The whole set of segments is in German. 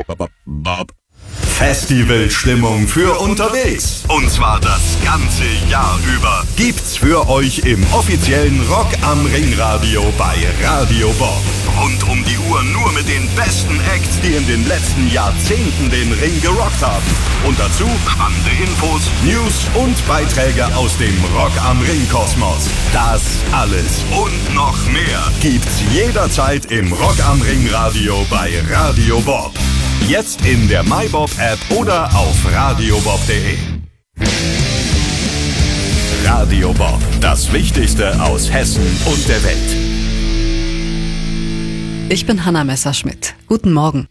Festivalstimmung für unterwegs. Und zwar das ganze Jahr über. Gibt's für euch im offiziellen Rock am Ring Radio bei Radio Bob. Rund um die Uhr nur mit den besten Acts, die in den letzten Jahrzehnten den Ring gerockt haben. Und dazu spannende Infos, News und Beiträge aus dem Rock am Ring Kosmos. Das alles und noch mehr gibt's jederzeit im Rock am Ring Radio bei Radio Bob. Jetzt in der MyBob-App oder auf radiobob.de. Radio Bob, das Wichtigste aus Hessen und der Welt. Ich bin Hanna Messerschmidt. Guten Morgen.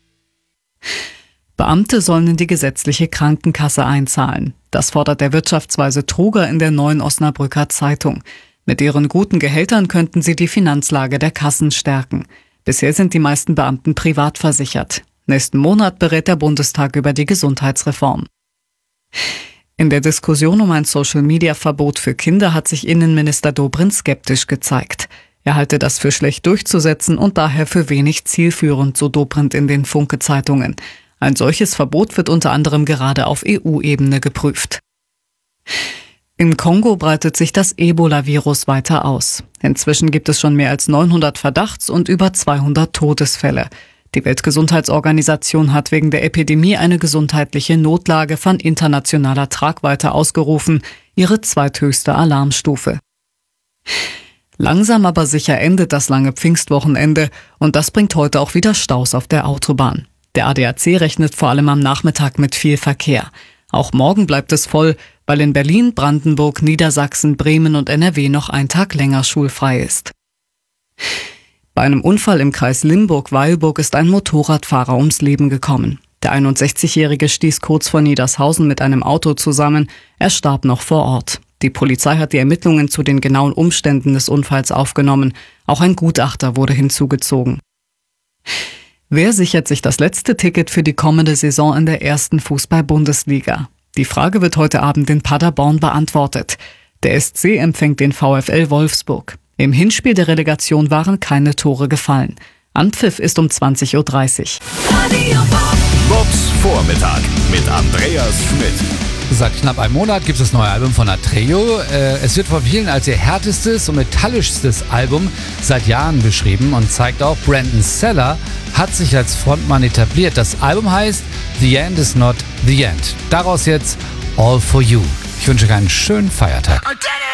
Beamte sollen in die gesetzliche Krankenkasse einzahlen. Das fordert der Wirtschaftsweise Truger in der Neuen Osnabrücker Zeitung. Mit ihren guten Gehältern könnten sie die Finanzlage der Kassen stärken. Bisher sind die meisten Beamten privat versichert. Nächsten Monat berät der Bundestag über die Gesundheitsreform. In der Diskussion um ein Social-Media-Verbot für Kinder hat sich Innenminister Dobrindt skeptisch gezeigt. Er halte das für schlecht durchzusetzen und daher für wenig zielführend, so Dobrindt in den Funke-Zeitungen. Ein solches Verbot wird unter anderem gerade auf EU-Ebene geprüft. Im Kongo breitet sich das Ebola-Virus weiter aus. Inzwischen gibt es schon mehr als 900 Verdachts- und über 200 Todesfälle. Die Weltgesundheitsorganisation hat wegen der Epidemie eine gesundheitliche Notlage von internationaler Tragweite ausgerufen, ihre zweithöchste Alarmstufe. Langsam aber sicher endet das lange Pfingstwochenende und das bringt heute auch wieder Staus auf der Autobahn. Der ADAC rechnet vor allem am Nachmittag mit viel Verkehr. Auch morgen bleibt es voll, weil in Berlin, Brandenburg, Niedersachsen, Bremen und NRW noch ein Tag länger schulfrei ist. Bei einem Unfall im Kreis Limburg-Weilburg ist ein Motorradfahrer ums Leben gekommen. Der 61-Jährige stieß kurz vor Niedershausen mit einem Auto zusammen. Er starb noch vor Ort. Die Polizei hat die Ermittlungen zu den genauen Umständen des Unfalls aufgenommen. Auch ein Gutachter wurde hinzugezogen. Wer sichert sich das letzte Ticket für die kommende Saison in der ersten Fußball-Bundesliga? Die Frage wird heute Abend in Paderborn beantwortet. Der SC empfängt den VfL Wolfsburg. Im Hinspiel der Relegation waren keine Tore gefallen. Anpfiff ist um 20:30 Uhr. Bobs Vormittag mit Andreas Schmidt. Seit knapp einem Monat gibt es das neue Album von Atreo. Es wird von vielen als ihr härtestes und metallischstes Album seit Jahren beschrieben und zeigt auch, Brandon Seller hat sich als Frontmann etabliert. Das Album heißt The End is Not the End. Daraus jetzt All for You. Ich wünsche euch einen schönen Feiertag.